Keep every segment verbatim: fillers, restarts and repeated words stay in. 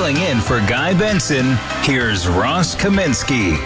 Filling in for Guy Benson, here's Ross Kaminsky.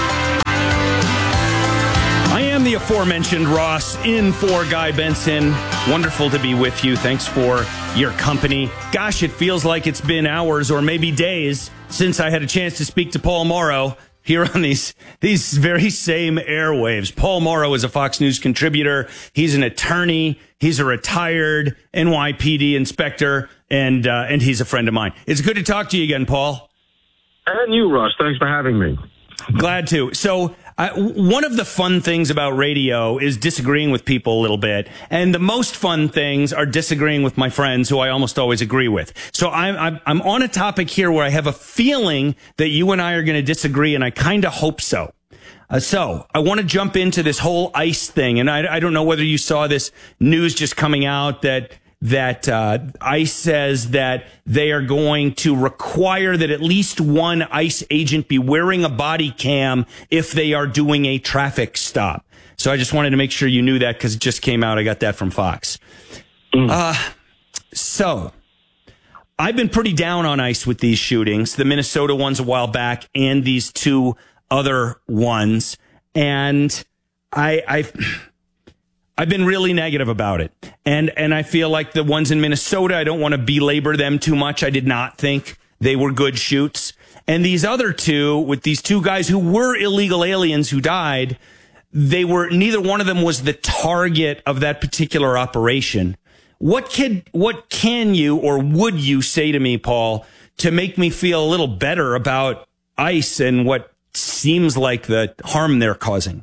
I am the aforementioned Ross, in for Guy Benson. Wonderful to be with you. Thanks for your company. Gosh, it feels like it's been hours or maybe days since I had a chance to speak to Paul Mauro here on these these very same airwaves. Paul Mauro is a Fox News contributor. He's an attorney. He's a retired N Y P D inspector, and uh, and he's a friend of mine. It's good to talk to you again, Paul. And you, Russ. Thanks for having me. Glad to. So I, one of the fun things about radio is disagreeing with people a little bit. And the most fun things are disagreeing with my friends who I almost always agree with. So I'm, I'm, I'm on a topic here where I have a feeling that you and I are going to disagree, and I kind of hope so. Uh, so I want to jump into this whole ICE thing. And I, I don't know whether you saw this news just coming out that that uh, ICE says that they are going to require that at least one ICE agent be wearing a body cam if they are doing a traffic stop. So I just wanted to make sure you knew that because it just came out. I got that from Fox. Mm. Uh, so I've been pretty down on ICE with these shootings, the Minnesota ones a while back and these two other ones. And I, I've... I've been really negative about it. And and I feel like the ones in Minnesota, I don't want to belabor them too much. I did not think they were good shoots. And these other two, with these two guys who were illegal aliens who died, they were, neither one of them was the target of that particular operation. What can, what can you or would you say to me, Paul, to make me feel a little better about ICE and what seems like the harm they're causing?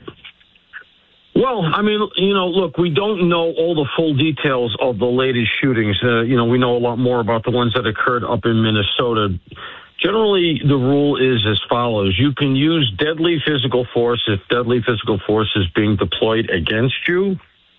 Well, I mean, you know, look, we don't know all the full details of the latest shootings. Uh, you know, we know a lot more about the ones that occurred up in Minnesota. Generally, the rule is as follows. You can use deadly physical force if deadly physical force is being deployed against you,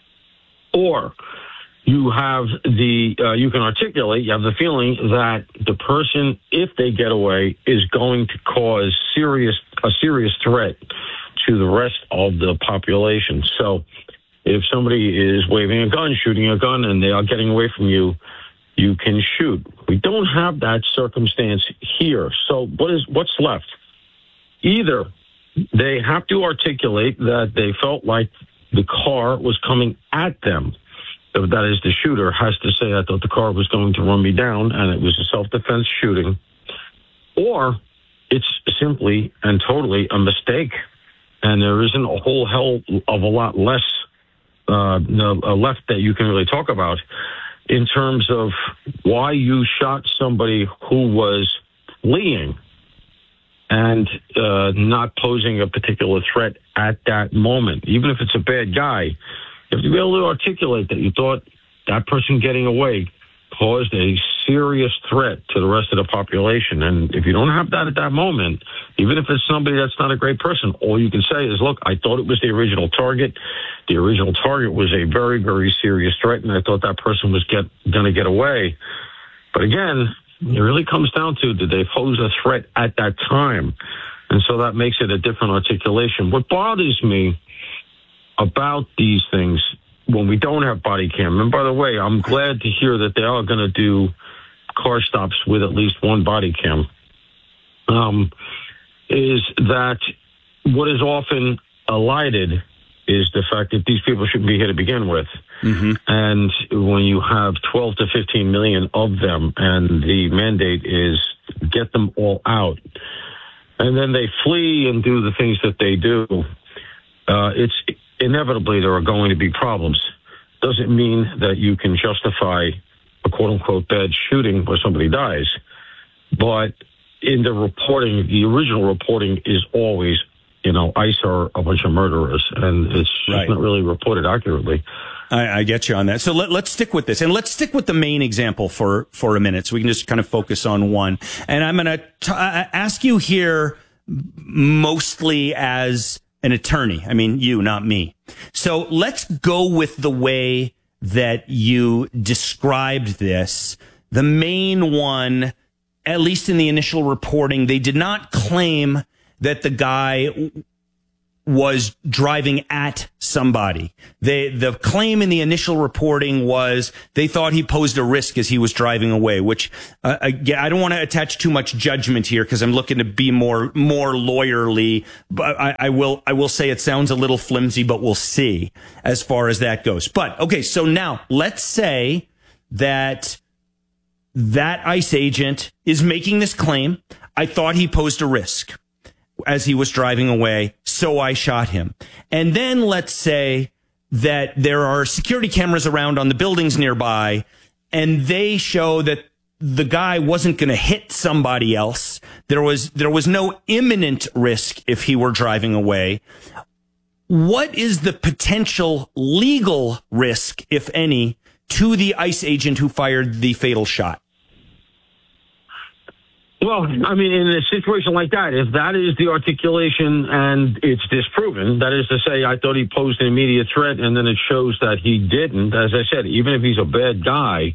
or you have the, uh, you can articulate, you have the feeling that the person, if they get away, is going to cause serious, a serious threat to the rest of the population. So if somebody is waving a gun, shooting a gun, and they are getting away from you, you can shoot. We don't have that circumstance here. So what is what's left? Either they have to articulate that they felt like the car was coming at them. So that is, the shooter has to say, I thought the car was going to run me down, and it was a self-defense shooting. Or it's simply and totally a mistake. And there isn't a whole hell of a lot less uh, left that you can really talk about in terms of why you shot somebody who was fleeing and uh, not posing a particular threat at that moment. Even if it's a bad guy, you have to be able to articulate that you thought that person getting away posed a serious threat to the rest of the population. And if you don't have that at that moment, even if it's somebody that's not a great person, all you can say is, look, I thought it was the original target. The original target was a very, very serious threat, and I thought that person was get going to get away. But again, it really comes down to, did they pose a threat at that time? And so that makes it a different articulation. What bothers me about these things when we don't have body cam, and by the way, I'm glad to hear that they are going to do car stops with at least one body cam, um, is that what is often elided is the fact that these people shouldn't be here to begin with. Mm-hmm. And when you have twelve to fifteen million of them, and the mandate is get them all out, and then they flee and do the things that they do, uh, it's inevitably there are going to be problems. Doesn't mean that you can justify a quote-unquote bad shooting where somebody dies. But in the reporting, the original reporting is always, you know, ICE are a bunch of murderers, and it's right. not really reported accurately. I, I get you on that. So let, let's stick with this, and let's stick with the main example for, for a minute, so we can just kind of focus on one. And I'm going to ask you here mostly as an attorney. I mean, you, not me. So let's go with the way that you described this. The main one, at least in the initial reporting, they did not claim that the guy was driving at somebody. They, the claim in the initial reporting was they thought he posed a risk as he was driving away, which, uh, again, I don't want to attach too much judgment here because I'm looking to be more, more lawyerly, but I, I will, I will say it sounds a little flimsy, but we'll see as far as that goes. But okay, so now let's say that that ICE agent is making this claim. I thought he posed a risk as he was driving away, so I shot him. And then let's say that there are security cameras around on the buildings nearby, and they show that the guy wasn't going to hit somebody else. There was there was no imminent risk if he were driving away. What is the potential legal risk, if any, to the ICE agent who fired the fatal shot? Well, I mean, in a situation like that, if that is the articulation and it's disproven, that is to say, I thought he posed an immediate threat and then it shows that he didn't, as I said, even if he's a bad guy,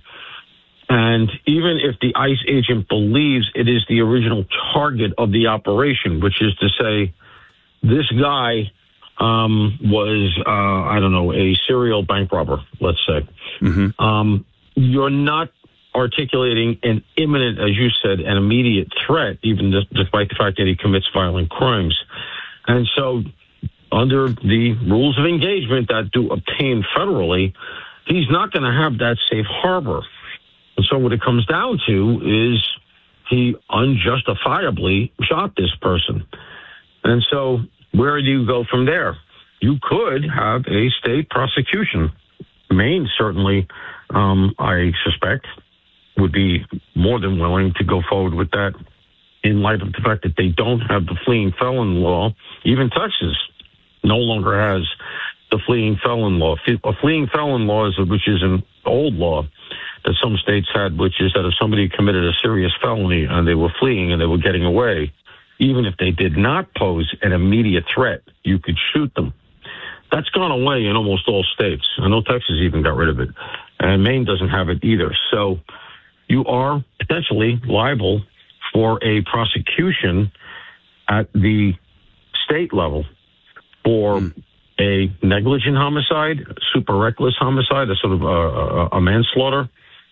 and even if the ICE agent believes it is the original target of the operation, which is to say, this guy um, was, uh, I don't know, a serial bank robber, let's say, mm-hmm. um, you're not articulating an imminent, as you said, an immediate threat, even despite the fact that he commits violent crimes. And so under the rules of engagement that do obtain federally, he's not going to have that safe harbor. And so what it comes down to is he unjustifiably shot this person. And so where do you go from there? You could have a state prosecution. Maine certainly, um, I suspect, would be more than willing to go forward with that in light of the fact that they don't have the fleeing felon law. Even Texas no longer has the fleeing felon law. A fleeing felon law, is, which is an old law that some states had, which is that if somebody committed a serious felony and they were fleeing and they were getting away, even if they did not pose an immediate threat, you could shoot them. That's gone away in almost all states. I know Texas even got rid of it, and Maine doesn't have it either. So you are potentially liable for a prosecution at the state level for mm. a negligent homicide, super reckless homicide, a sort of a, a, a manslaughter,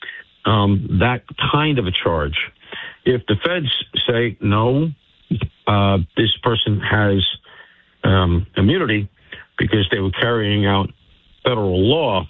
um, that kind of a charge. If the feds say, no, uh, this person has um, immunity because they were carrying out federal law,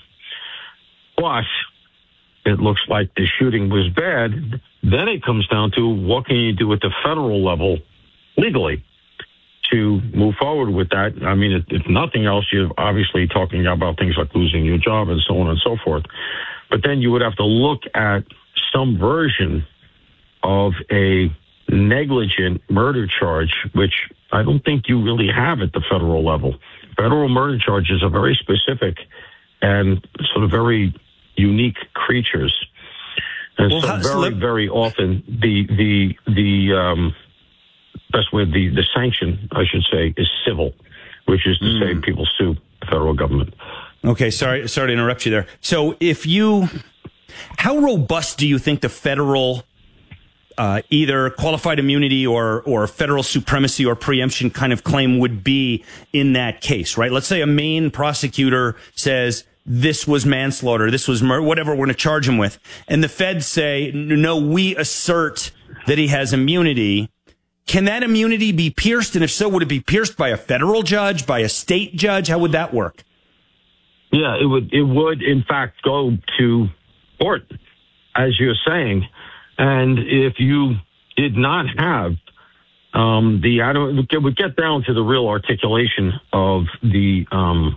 but it looks like the shooting was bad, then it comes down to what can you do at the federal level legally to move forward with that. I mean, if, if nothing else, you're obviously talking about things like losing your job and so on and so forth. But then you would have to look at some version of a negligent murder charge, which I don't think you really have at the federal level. Federal murder charges are very specific and sort of very unique creatures. And well, so very, let- very often the, the, the, um, best way, the, the sanction, I should say, is civil, which is to mm. say people sue the federal government. Okay. Sorry, sorry to interrupt you there. So if you, how robust do you think the federal, uh, either qualified immunity or, or federal supremacy or preemption kind of claim would be in that case, right? Let's say a Maine prosecutor says, this was manslaughter, this was murder, whatever we're going to charge him with. And the feds say, no, we assert that he has immunity. Can that immunity be pierced? And if so, would it be pierced by a federal judge, by a state judge? How would that work? Yeah, it would, it would in fact go to court, as you're saying. And if you did not have um, the, I don't, it would get down to the real articulation of the, um,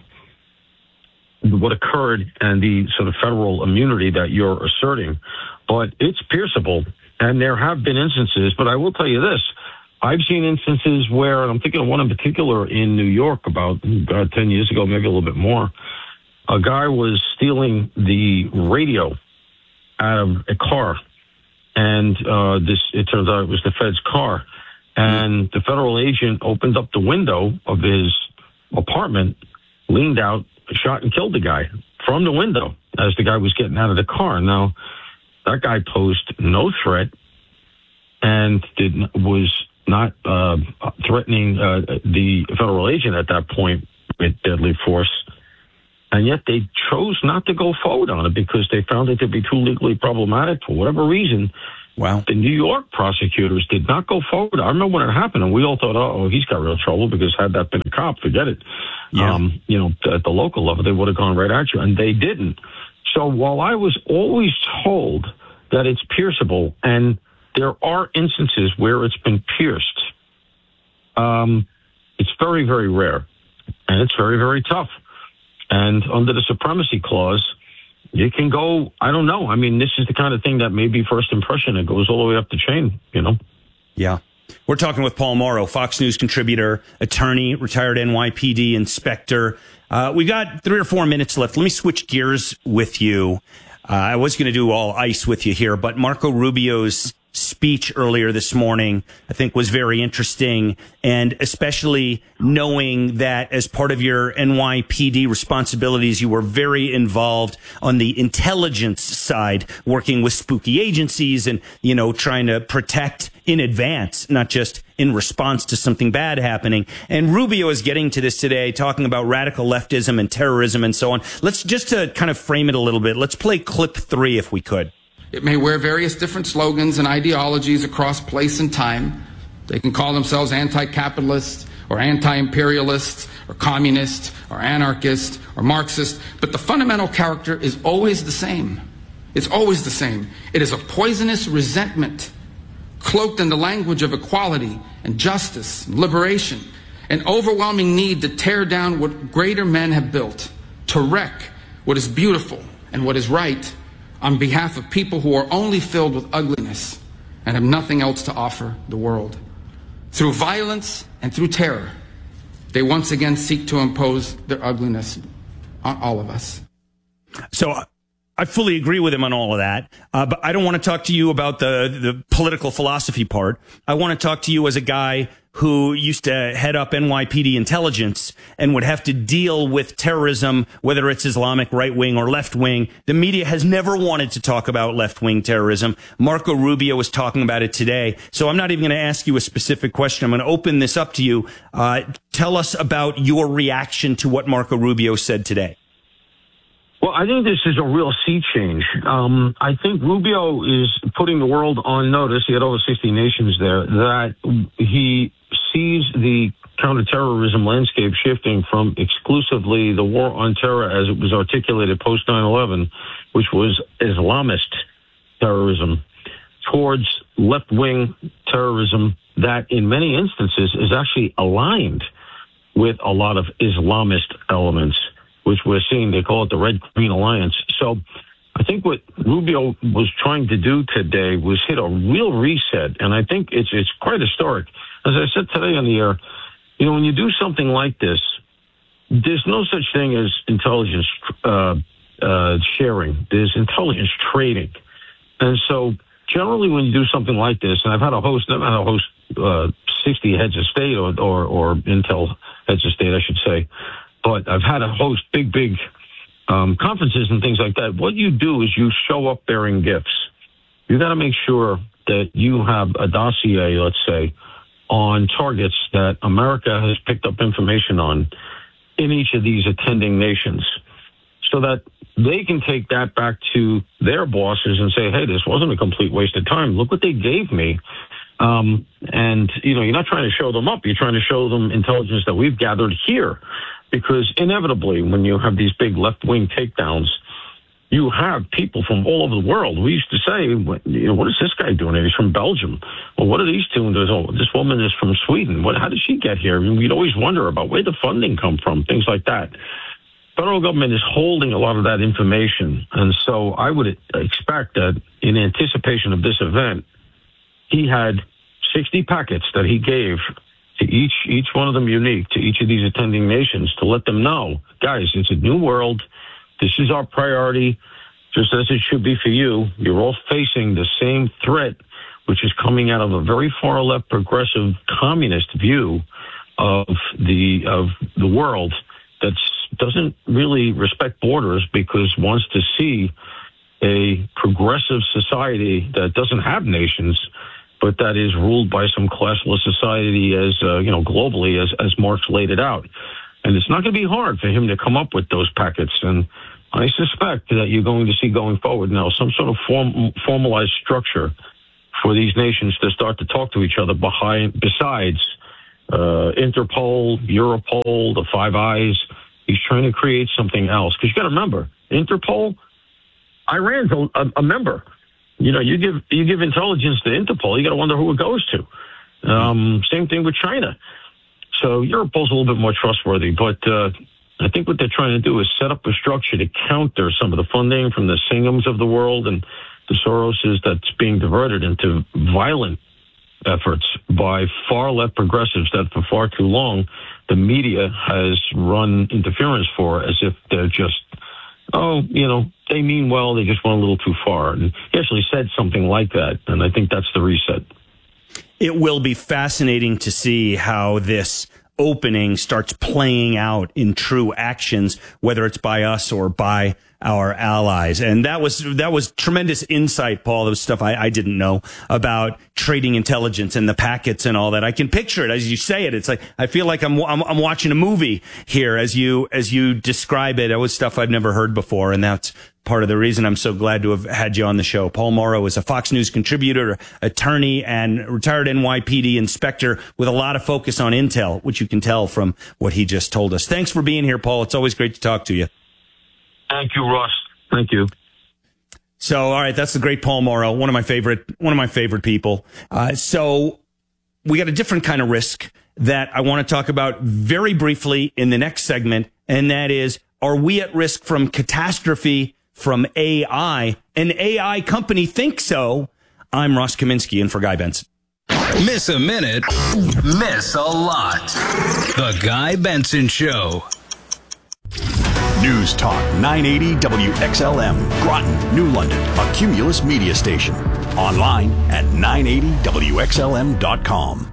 what occurred and the sort of federal immunity that you're asserting. But it's pierceable, and there have been instances, but I will tell you this. I've seen instances where, and I'm thinking of one in particular in New York about uh, ten years ago, maybe a little bit more. A guy was stealing the radio out of a car, and uh, this, it turns out it was the Fed's car. And the federal agent opened up the window of his apartment, leaned out, shot and killed the guy from the window as the guy was getting out of the car. Now, that guy posed no threat and did was not uh, threatening uh, the federal agent at that point with deadly force. And yet they chose not to go forward on it because they found it to be too legally problematic for whatever reason. Wow. The New York prosecutors did not go forward. I remember when it happened, and we all thought, oh, he's got real trouble, because had that been a cop, forget it. Yeah. Um, you know, at the local level, they would have gone right at you, and they didn't. So while I was always told that it's pierceable, and there are instances where it's been pierced, um, it's very, very rare, and it's very, very tough. And under the supremacy clause, you can go, I don't know. I mean, this is the kind of thing that may be first impression. It goes all the way up the chain, you know? Yeah. We're talking with Paul Mauro, Fox News contributor, attorney, retired N Y P D inspector. Uh, we got three or four minutes left. Let me switch gears with you. Uh, I was going to do all ICE with you here, but Marco Rubio's speech earlier this morning, I think, was very interesting, and especially knowing that as part of your N Y P D responsibilities, you were very involved on the intelligence side, working with spooky agencies and, you know, trying to protect in advance, not just in response to something bad happening. And Rubio is getting to this today, talking about radical leftism and terrorism and so on. Let's just to kind of frame it a little bit. Let's play clip three if we could. It may wear various different slogans and ideologies across place and time. They can call themselves anti-capitalist or anti-imperialist or communist or anarchist or Marxist, but the fundamental character is always the same. It's always the same. It is a poisonous resentment cloaked in the language of equality and justice and liberation, an overwhelming need to tear down what greater men have built, to wreck what is beautiful and what is right, on behalf of people who are only filled with ugliness and have nothing else to offer the world. Through violence and through terror, they once again seek to impose their ugliness on all of us. So I fully agree with him on all of that, uh, but I don't want to talk to you about the, the political philosophy part. I want to talk to you as a guy who used to head up N Y P D intelligence and would have to deal with terrorism, whether it's Islamic right wing or left wing. The media has never wanted to talk about left wing terrorism. Marco Rubio was talking about it today. So I'm not even going to ask you a specific question. I'm going to open this up to you. Uh, tell us about your reaction to what Marco Rubio said today. Well, I think this is a real sea change. Um, I think Rubio is putting the world on notice. He had over sixty nations there, that he sees the counterterrorism landscape shifting from exclusively the war on terror as it was articulated post nine eleven, which was Islamist terrorism, towards left-wing terrorism that in many instances is actually aligned with a lot of Islamist elements, which we're seeing. They call it the Red Green Alliance. So I think what Rubio was trying to do today was hit a real reset, and I think it's it's quite historic. As I said today on the air, you know, when you do something like this, there's no such thing as intelligence uh, uh, sharing. There's intelligence trading. And so generally when you do something like this, and I've had a host, I've had a host uh, sixty heads of state or, or, or intel heads of state, I should say, but I've had to host big, big um, conferences and things like that. What you do is you show up bearing gifts. You got to make sure that you have a dossier, let's say, on targets that America has picked up information on in each of these attending nations, so that they can take that back to their bosses and say, hey, this wasn't a complete waste of time. Look what they gave me. Um, and, you know, you're not trying to show them up. You're trying to show them intelligence that we've gathered here. Because inevitably, when you have these big left-wing takedowns, you have people from all over the world. We used to say, you know, what is this guy doing here? He's from Belgium. Well, what are these two? And there's, oh, this woman is from Sweden. What? How did she get here? I mean, we'd always wonder about where the funding come from, things like that. Federal government is holding a lot of that information. And so I would expect that in anticipation of this event, he had sixty packets that he gave to each each one of them unique to each of these attending nations to let them know, guys, it's a new world. This is our priority, just as it should be for you. You're all facing the same threat, which is coming out of a very far left progressive communist view of the of the world that doesn't really respect borders, because wants to see a progressive society that doesn't have nations but that is ruled by some classless society as, uh, you know, globally as, as Marx laid it out. And it's not going to be hard for him to come up with those packets. And I suspect that you're going to see going forward now some sort of form, formalized structure for these nations to start to talk to each other behind, besides uh, Interpol, Europol, the Five Eyes. He's trying to create something else. Because you got to remember, Interpol, Iran's a, a member. You know, you give you give intelligence to Interpol, you got to wonder who it goes to. Um, same thing with China. So Europol's a little bit more trustworthy, but uh, I think what they're trying to do is set up a structure to counter some of the funding from the Singhams of the world and the Soroses that's being diverted into violent efforts by far left progressives that for far too long the media has run interference for, as if they're just, oh, you know, they mean well, they just went a little too far. And he actually said something like that, and I think that's the reset. It will be fascinating to see how this opening starts playing out in true actions, whether it's by us or by our allies. And that was that was tremendous insight, Paul. That was stuff I, I didn't know about trading intelligence and the packets and all that. I can picture it as you say it. It's like I feel like I'm I'm, I'm watching a movie here as you as you describe it. It was stuff I've never heard before, and that's part of the reason I'm so glad to have had you on the show. Paul Mauro is a Fox News contributor, attorney, and retired N Y P D inspector with a lot of focus on intel, which you can tell from what he just told us. Thanks for being here, Paul. It's always great to talk to you. Thank you, Ross. Thank you. So, all right, that's the great Paul Mauro, one of my favorite, one of my favorite people. Uh, so we got a different kind of risk that I want to talk about very briefly in the next segment, and that is, are we at risk from catastrophe from A I? An A I company thinks so. I'm Ross Kaminsky in for Guy Benson. Miss a minute, miss a lot. The Guy Benson Show. News Talk nine eighty W X L M, Groton, New London, a Cumulus media station. Online at nine eighty W X L M dot com.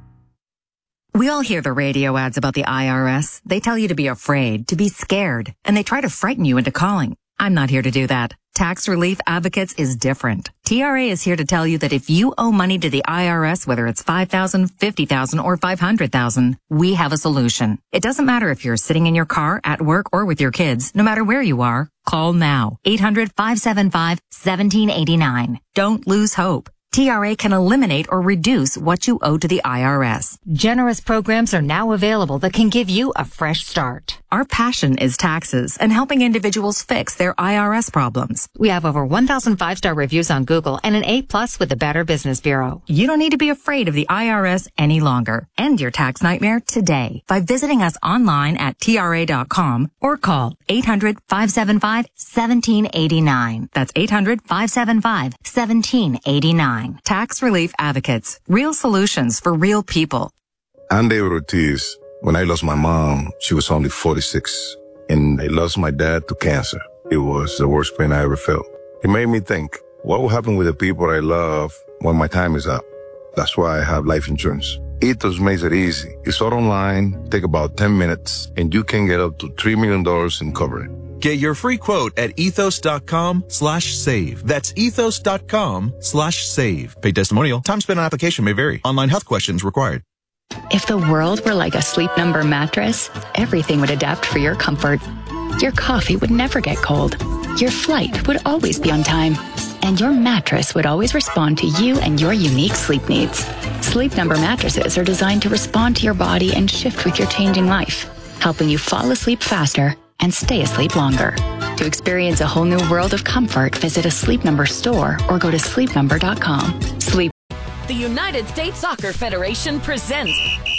We all hear the radio ads about the I R S. They tell you to be afraid, to be scared, and they try to frighten you into calling. I'm not here to do that. Tax Relief Advocates is different. T R A is here to tell you that if you owe money to the I R S, whether it's five thousand dollars, fifty thousand dollars, or five hundred thousand dollars, we have a solution. It doesn't matter if you're sitting in your car, at work, or with your kids. No matter where you are, call now. eight hundred, five seven five, one seven eight nine. Don't lose hope. T R A can eliminate or reduce what you owe to the I R S. Generous programs are now available that can give you a fresh start. Our passion is taxes and helping individuals fix their I R S problems. We have over one thousand five-star reviews on Google and an A plus with the Better Business Bureau. You don't need to be afraid of the I R S any longer. End your tax nightmare today by visiting us online at T R A dot com or call eight hundred, five seven five, one seven eight nine. That's eight hundred, five seven five, one seven eight nine. Tax Relief Advocates. Real solutions for real people. I'm David Ortiz. When I lost my mom, she was only forty-six. And I lost my dad to cancer. It was the worst pain I ever felt. It made me think, what will happen with the people I love when my time is up? That's why I have life insurance. Ethos makes it easy. It's all online, take about ten minutes, and you can get up to three million dollars in coverage. Get your free quote at ethos.com slash save. That's ethos.com slash save. Paid testimonial. Time spent on application may vary. Online health questions required. If the world were like a Sleep Number mattress, everything would adapt for your comfort. Your coffee would never get cold. Your flight would always be on time. And your mattress would always respond to you and your unique sleep needs. Sleep Number mattresses are designed to respond to your body and shift with your changing life, helping you fall asleep faster and stay asleep longer. To experience a whole new world of comfort, visit a Sleep Number store or go to sleep number dot com. Sleep. The United States Soccer Federation presents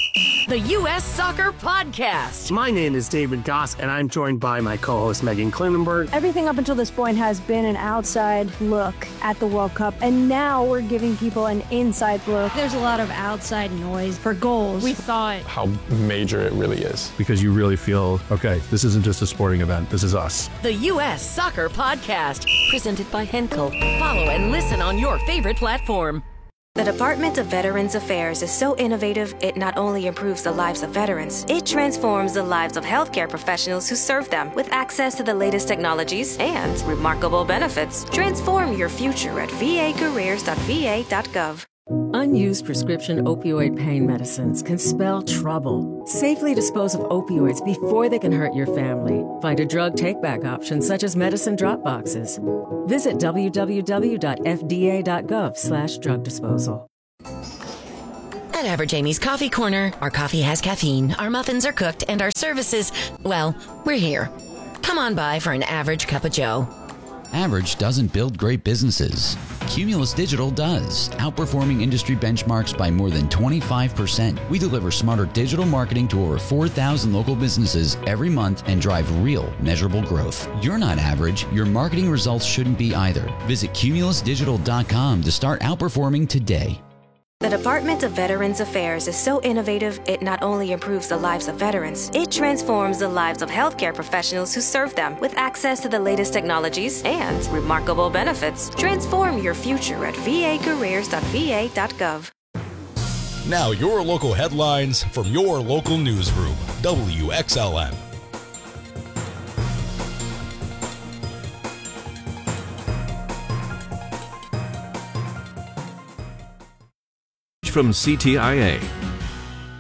the U S Soccer Podcast. My name is David Goss, and I'm joined by my co-host Megan Klinenberg. Everything up until this point has been an outside look at the World Cup, and now we're giving people an inside look. There's a lot of outside noise for goals. We thought how major it really is. Because you really feel, okay, this isn't just a sporting event, this is us. The U S Soccer Podcast, presented by Henkel. Follow and listen on your favorite platform. The Department of Veterans Affairs is so innovative, it not only improves the lives of veterans, it transforms the lives of healthcare professionals who serve them with access to the latest technologies and remarkable benefits. Transform your future at v a careers dot v a dot gov. Unused prescription opioid pain medicines can spell trouble. Safely dispose of opioids before they can hurt your family. Find a drug take-back option such as medicine drop boxes. Visit w w w dot f d a dot gov slash drug disposal. At Average Amy's Coffee Corner, our coffee has caffeine, our muffins are cooked, and our services, well, we're here. Come on by for an average cup of joe. Average doesn't build great businesses. Cumulus Digital does, outperforming industry benchmarks by more than twenty-five percent. We deliver smarter digital marketing to over four thousand local businesses every month and drive real, measurable growth. You're not average. Your marketing results shouldn't be either. Visit cumulus digital dot com to start outperforming today. The Department of Veterans Affairs is so innovative, it not only improves the lives of veterans, it transforms the lives of healthcare professionals who serve them with access to the latest technologies and remarkable benefits. Transform your future at v a careers dot v a dot gov. Now your local headlines from your local newsroom, W X L M. From C T I A,